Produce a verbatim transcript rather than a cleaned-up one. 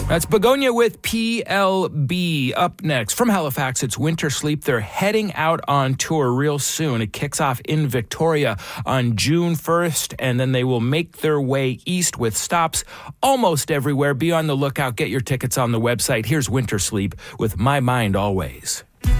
That's Begonia with P L B. Up next, from Halifax, it's Winter Sleep. They're heading out on tour real soon. It kicks off in Victoria on June first, and then they will make their way east with stops almost everywhere. Be on the lookout. Get your tickets on the website. Here's Winter Sleep with My Mind Always.